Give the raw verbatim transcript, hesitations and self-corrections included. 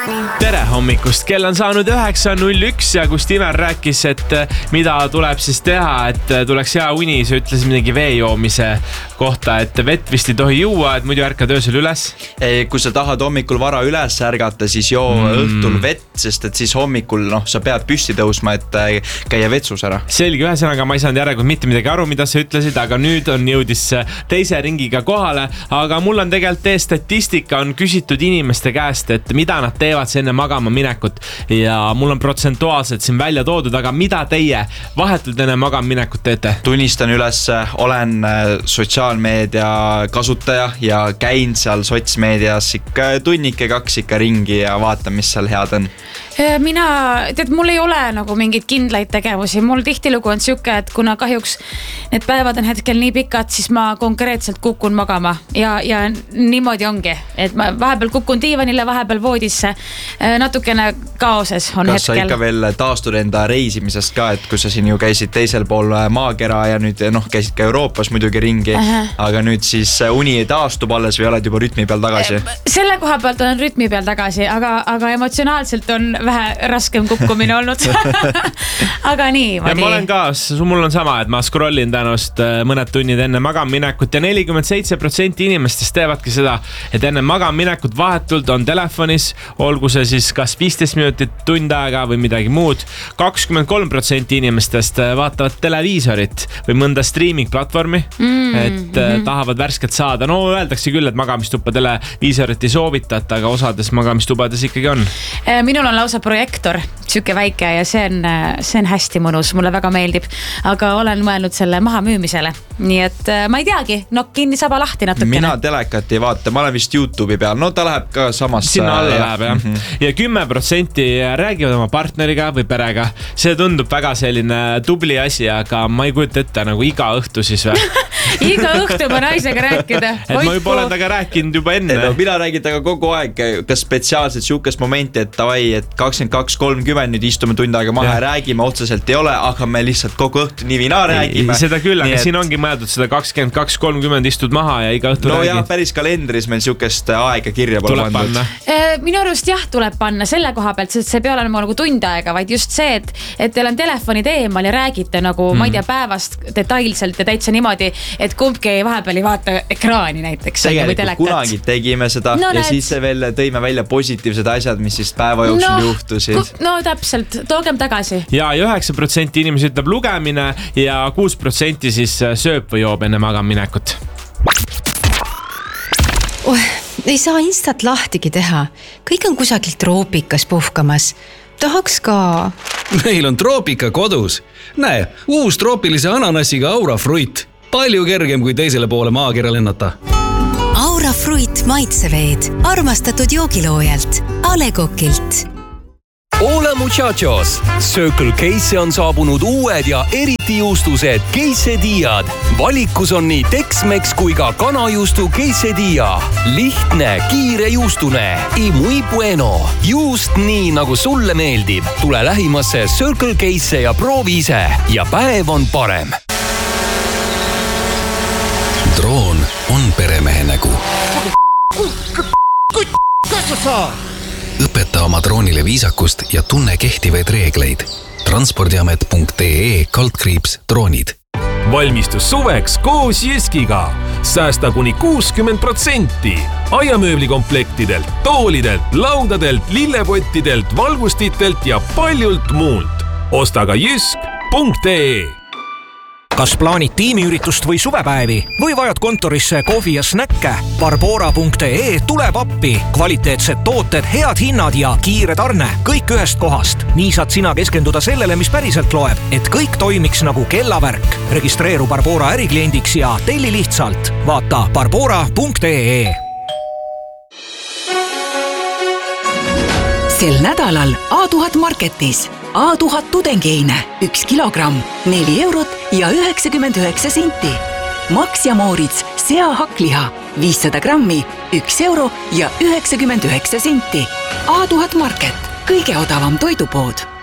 Tere hommikust, kell on saanud üheksa null üks ja kus Timer rääkis, et mida tuleb siis teha, et tuleks hea uni, sa ütlesid midagi vee joomise kohta, et vett vist ei tohi juua, et muidu ärkad öösel üles. Kui sa tahad hommikul vara üles ärgata, siis joo mm. õhtul vett, sest et siis hommikul noh, sa pead püsti tõusma, et käia vetsus ära. Selge, ühesõnaga ma ei saanud järelikult mitte midagi aru, mida sa ütlesid, aga nüüd on jõudis teise ringiga kohale, aga mul on tegelikult tee statistika, on küsitud inimeste käest, et mida nad teevad enne magama minekut ja mul on protsentuaalselt siin välja toodud, aga mida teie vahetult enne magama minekut teete? Tunnistan üles, olen sotsiaalmeedia kasutaja ja käin seal sotsmeedias ikka tunnike kaks ikka ringi ja vaatan, mis seal head on. Mina, tead, mul ei ole nagu mingid kindlaid tegevusi. Mul tihtilugu on siuke, et kuna kahjuks need päevad on hetkel nii pikad, siis ma konkreetselt kukun magama ja, ja niimoodi ongi, et ma vahepeal kukun diivanile, vahepeal voodisse, natukene kaoses on Kas hetkel. Kas sa ikka veel taastud enda reisimisest ka, et kui sa siin ju käisid teisel pool maakera ja nüüd noh, käisid ka Euroopas muidugi ringi, Aha. aga nüüd siis uni taastub alles või oled juba rütmi peal tagasi? Selle koha pealt olen rütmi peal tagasi, aga, aga emotsionaalselt on vähe raskem kukkumine olnud. aga nii. Ja ma olen ka, mul on sama, et ma scrollin tänust mõned tunnid enne magaminekut ja nelikümmend seitse protsenti inimestest teevadki seda, et enne magaminekut vahetult on telefonis, olgu see siis kas viisteist minutit, tund aega või midagi muud. kakskümmend kolm protsenti inimestest vaatavad televiisorit või mõnda streaming platvormi, mm, et mm-hmm. tahavad värsket saada. No öeldakse küll, et magamistuppa televiisorit ei soovitata, aga osades magamistubades ikkagi on. Minul on lausa projektor, süke väike ja see on, see on hästi mõnus, mulle väga meeldib, aga olen mõelnud selle maha müümisele. Nii et ma ei teagi, nokk kinni, saba lahti natukene. Mina telekat ei vaata, ma olen vist YouTube'i peal, no ta läheb ka samas. Sinna alla ja, läheb, jah. Mm-hmm. Ja kümme protsenti räägivad oma partneriga või perega. See tundub väga selline tubli asi, aga ma ei kujuta ette nagu iga õhtu siis või? Iga õhtu ma naisega rääkida. Et ma juba olen taga rääkinud juba enne. No, mina räägin taga kogu aeg, kas spetsiaalselt siukest momenti, et tavai, et kakskümmend kaks kolmkümmend nüüd istume tund aega maha ja räägime, otseselt ei ole, aga me lihtsalt kogu õhtu nii vina räägime. Seda küll, aga nii, siin et... ongi mõeldud seda kakskümmend kaks kolmkümmend istud maha ja iga õhtu no räägid. No jah, päris kalendris meil siukest aega kirja pole pandud. Minu arust jah, tuleb panna selle koha pealt, sest see ei pea olema nagu tund aega, vaid just see, et, et teil on telefonid eemal ja räägite nagu, mm. ma ei tea, päevast detailselt ja täitsa niimoodi, et kumbki vahepeal ei vaata ekraani näiteks. Tegelikult kunagi tegime seda no, ja näed... siis veel tõime välja positiivsed asjad, mis siis päeva jooksul no, juhtusid. No täpselt, toogem tagasi. Ja üheksa protsenti inimesi ütleb lugemine ja kuus protsenti siis sööb või joob enne magaminekut. Oh, ei saa instat lahtigi teha. Kõik on kusagilt troopikas puhkamas. Tahaks ka. Meil on troopika kodus. Näe, uus troopilise ananassiga Aura Fruit. Palju kergem kui teisele poole maakera lennata. Aura Fruit maitseveed. Armastatud joogiloojalt. A Le Coqilt. Ole muchachos! Circle K'sse on saabunud uued ja eriti juustused quesadillad. Valikus on nii Tex-Mex kui ka kanajuustu quesadilla. Lihtne, kiire juustune. Y muy bueno. Juust nii, nagu sulle meeldib. Tule lähimasse Circle K'sse ja proovi ise. Ja päev on parem. Droon on peremehe nägu. Kas sa saad? Õpeta oma droonile viisakust ja tunne kehtivaid reegleid. transpordiamet punkt ee kaldkriips droonid. Valmistus suveks koos Jyskiga. Säästa kuni kuuskümmend protsenti. Aiamööblikomplektidelt, toolidelt, laudadelt, lillepottidelt, valgustitelt ja paljult muult. Osta ka jysk punkt ee. Kas plaanid tiimiüritust või suvepäevi või vajad kontorisse kohvi ja snäkke? Barbora punkt ee tuleb appi. Kvaliteetsed tooted, head hinnad ja kiire tarne. Kõik ühest kohast. Nii saad sina keskenduda sellele, mis päriselt loeb, et kõik toimiks nagu kellavärk. Registreeru Barbora ärikliendiks ja telli lihtsalt. Vaata barbora punkt ee. Sel nädalal A tuhat marketis. A tuhat tudengeine, üks kilogramm, neli eurot ja üheksakümmend üheksa senti. Max ja Moritz, sea hakkliha, viissada grammi, üks euro ja üheksakümmend üheksa senti. A tuhat market, kõige odavam toidupood.